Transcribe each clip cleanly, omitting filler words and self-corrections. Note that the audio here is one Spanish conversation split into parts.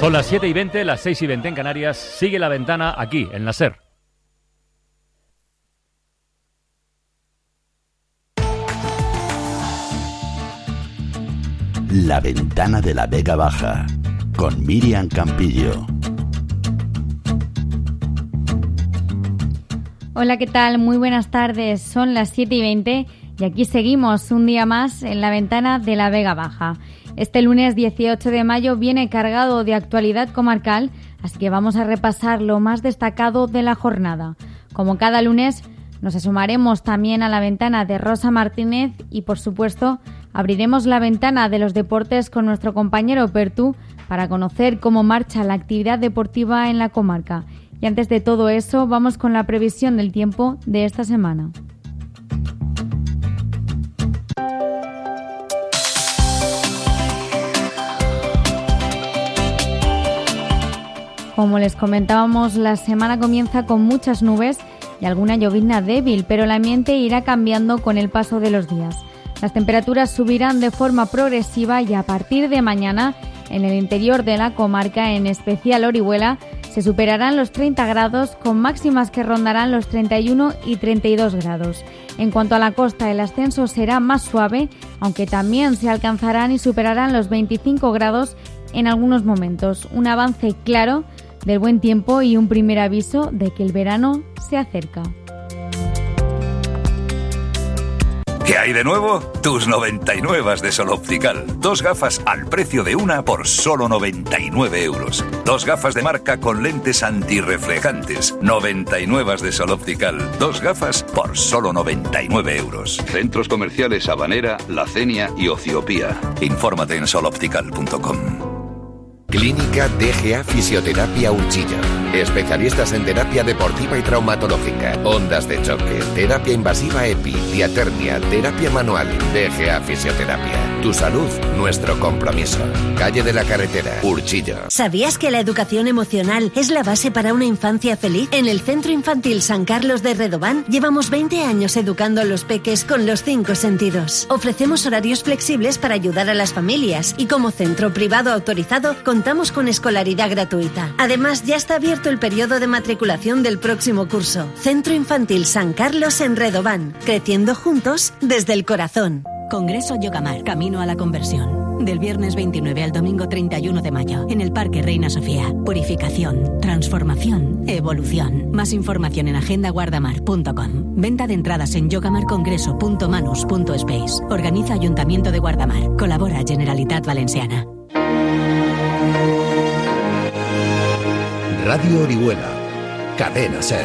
Son las 7:20, las 6:20 en Canarias. Sigue La Ventana aquí, en la SER. La Ventana de la Vega Baja, con Miriam Campillo. Hola, ¿qué tal? Muy buenas tardes. Son las 7:20 y aquí seguimos un día más en La Ventana de la Vega Baja. Este lunes 18 de mayo viene cargado de actualidad comarcal, así que vamos a repasar lo más destacado de la jornada. Como cada lunes, nos asomaremos también a la ventana de Rosa Martínez y, por supuesto, abriremos la ventana de los deportes con nuestro compañero Pertú para conocer cómo marcha la actividad deportiva en la comarca. Y antes de todo eso, vamos con la previsión del tiempo de esta semana. Como les comentábamos, la semana comienza con muchas nubes y alguna llovizna débil, pero el ambiente irá cambiando con el paso de los días. Las temperaturas subirán de forma progresiva y a partir de mañana, en el interior de la comarca, en especial Orihuela, se superarán los 30 grados con máximas que rondarán los 31 y 32 grados. En cuanto a la costa, el ascenso será más suave, aunque también se alcanzarán y superarán los 25 grados en algunos momentos. Un avance claro del buen tiempo y un primer aviso de que el verano se acerca. ¿Qué hay de nuevo? Tus 99 de Sol Optical. 2 gafas al precio de una por solo 99 euros. 2 gafas de marca con lentes antirreflejantes. 99 de Sol Optical. 2 gafas por solo 99 euros. Centros comerciales Habanera, La Cenia y Ociopía. Infórmate en soloptical.com. Clínica DGA Fisioterapia Urchillo. Especialistas en terapia deportiva y traumatológica, ondas de choque, terapia invasiva EPI, diatermia, terapia manual. DGA Fisioterapia. Tu salud, nuestro compromiso. Calle de la Carretera, Urchillo. ¿Sabías que la educación emocional es la base para una infancia feliz? En el Centro Infantil San Carlos de Redován llevamos 20 años educando a los peques con los 5 sentidos. Ofrecemos horarios flexibles para ayudar a las familias y como centro privado autorizado contamos con escolaridad gratuita. Además, ya está abierto el periodo de matriculación del próximo curso. Centro Infantil San Carlos en Redován, creciendo juntos desde el corazón. Congreso Yogamar, camino a la conversión. Del viernes 29 al domingo 31 de mayo, en el Parque Reina Sofía. Purificación, transformación, evolución. Más información en agendaguardamar.com. Venta de entradas en yogamarcongreso.manus.space. Organiza Ayuntamiento de Guardamar. Colabora Generalitat Valenciana. Radio Orihuela, Cadena SER.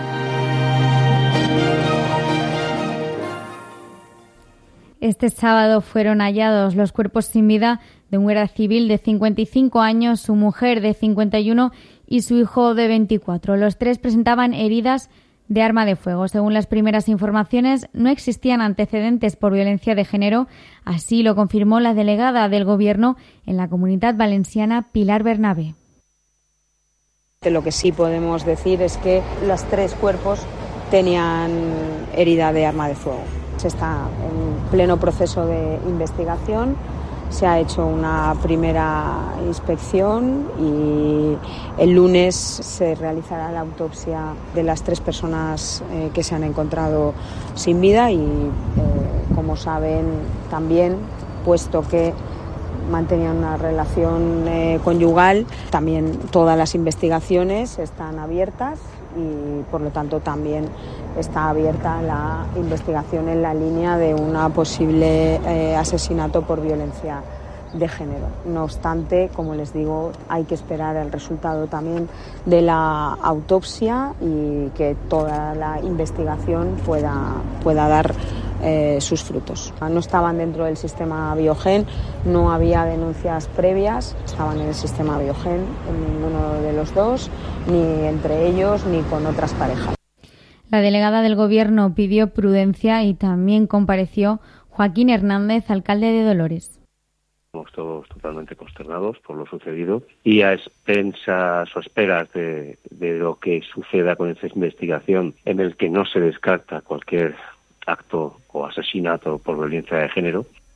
Este sábado fueron hallados los cuerpos sin vida de un guardia civil de 55 años, su mujer de 51 y su hijo de 24. Los 3 presentaban heridas de arma de fuego. Según las primeras informaciones, no existían antecedentes por violencia de género. Así lo confirmó la delegada del Gobierno en la Comunidad Valenciana, Pilar Bernabé. Lo que sí podemos decir es que los 3 cuerpos tenían herida de arma de fuego. Se está en pleno proceso de investigación, se ha hecho una primera inspección y el lunes se realizará la autopsia de las 3 personas que se han encontrado sin vida y, como saben también, puesto que mantenían una relación conyugal, también todas las investigaciones están abiertas y por lo tanto también está abierta la investigación en la línea de una posible asesinato por violencia de género. No obstante, como les digo, hay que esperar el resultado también de la autopsia y que toda la investigación pueda dar sus frutos. No estaban dentro del sistema Biogen, no había denuncias previas, estaban en el sistema Biogen en ninguno de los dos, ni entre ellos ni con otras parejas. La delegada del Gobierno pidió prudencia y también compareció Joaquín Hernández, alcalde de Dolores. Estamos todos totalmente consternados por lo sucedido y a expensas o esperas de lo que suceda con esta investigación, en el que no se descarta cualquier acto o asesinato por violencia de género.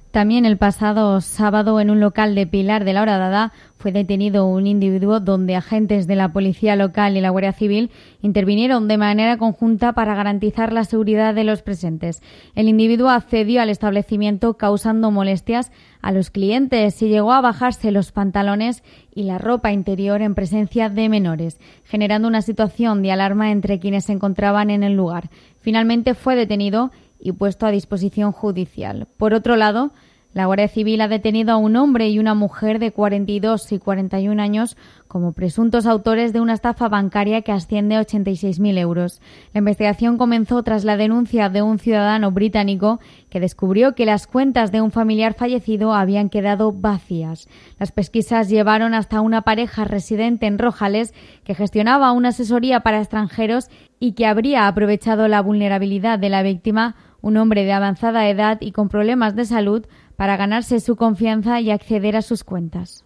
También el pasado sábado en un local de Pilar de la Horadada fue detenido un individuo donde agentes de la Policía Local y la Guardia Civil intervinieron de manera conjunta para garantizar la seguridad de los presentes. El individuo accedió al establecimiento causando molestias a los clientes y llegó a bajarse los pantalones y la ropa interior en presencia de menores, generando una situación de alarma entre quienes se encontraban en el lugar. Finalmente fue detenido y puesto a disposición judicial. Por otro lado, la Guardia Civil ha detenido a un hombre y una mujer de 42 y 41 años como presuntos autores de una estafa bancaria que asciende a 86.000 euros. La investigación comenzó tras la denuncia de un ciudadano británico que descubrió que las cuentas de un familiar fallecido habían quedado vacías. Las pesquisas llevaron hasta una pareja residente en Rojales que gestionaba una asesoría para extranjeros y que habría aprovechado la vulnerabilidad de la víctima, un hombre de avanzada edad y con problemas de salud, para ganarse su confianza y acceder a sus cuentas.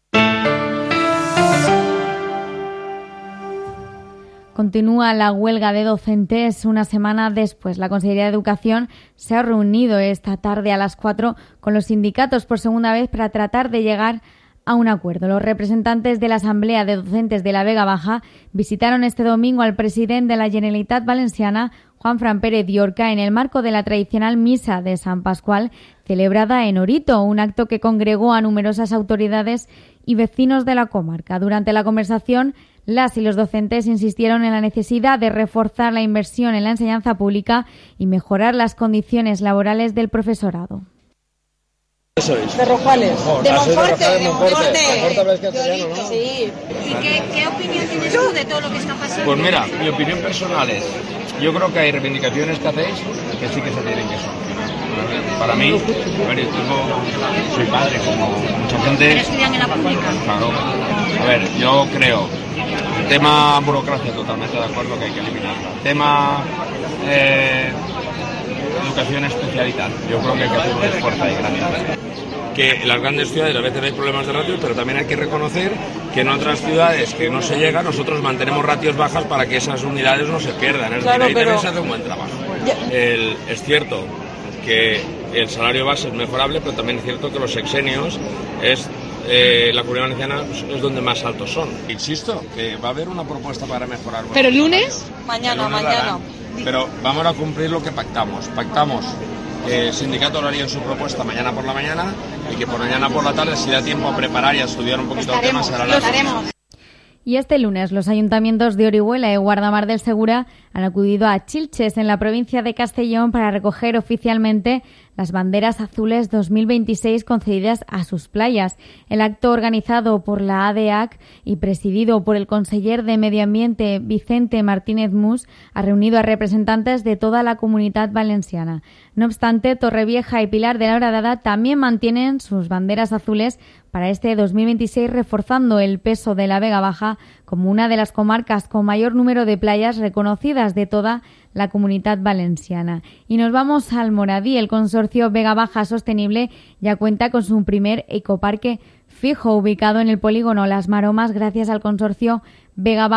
Continúa la huelga de docentes una semana después. La Consejería de Educación se ha reunido esta tarde a las 4 con los sindicatos por segunda vez para tratar de llegar a un acuerdo. Los representantes de la Asamblea de Docentes de la Vega Baja visitaron este domingo al presidente de la Generalitat Valenciana, Juanfran Pérez Llorca, en el marco de la tradicional Misa de San Pascual celebrada en Orito, un acto que congregó a numerosas autoridades y vecinos de la comarca. Durante la conversación, las y los docentes insistieron en la necesidad de reforzar la inversión en la enseñanza pública y mejorar las condiciones laborales del profesorado. De Rojales. De Monforte. Monforte habláis castellano, ¿no? Sí. ¿Y qué opinión tienes tú de todo lo que está pasando? Pues mira, mi opinión personal es, yo creo que hay reivindicaciones que hacéis que sí que se tienen que solucionar. Para mí, soy padre, como mucha gente. ¿Pero estudian en la pública? Claro. A ver, yo creo, el tema burocracia totalmente de acuerdo que hay que eliminarla. Tema educación especializada, yo creo que hay que hacer un esfuerzo ahí grande. Que en las grandes ciudades a veces hay problemas de ratios, pero también hay que reconocer que en otras ciudades que no se llega, nosotros mantenemos ratios bajas para que esas unidades no se pierdan. Es decir, ahí también se hace un buen trabajo. Es cierto que el salario base es mejorable, pero también es cierto que los sexenios la Comunidad Valenciana es donde más altos son. Insisto, que va a haber una propuesta para mejorar. ¿Pero el lunes? Mañana. Pero vamos a cumplir lo que pactamos. Pactamos que el sindicato lo haría en su propuesta mañana por la mañana y que por mañana por la tarde, si da tiempo a preparar y a estudiar un poquito el tema, será la cosa. Y este lunes los ayuntamientos de Orihuela y Guardamar del Segura han acudido a Chilches, en la provincia de Castellón, para recoger oficialmente las banderas azules 2026 concedidas a sus playas. El acto, organizado por la ADEAC y presidido por el conseller de Medio Ambiente Vicente Martínez Mus, ha reunido a representantes de toda la Comunitat Valenciana. No obstante, Torrevieja y Pilar de la Horadada también mantienen sus banderas azules para este 2026, reforzando el peso de la Vega Baja como una de las comarcas con mayor número de playas reconocidas de toda la Comunitat Valenciana. Y nos vamos al Moradí. El consorcio Vega Baja Sostenible ya cuenta con su primer ecoparque fijo ubicado en el polígono Las Maromas, gracias al consorcio Vega Baja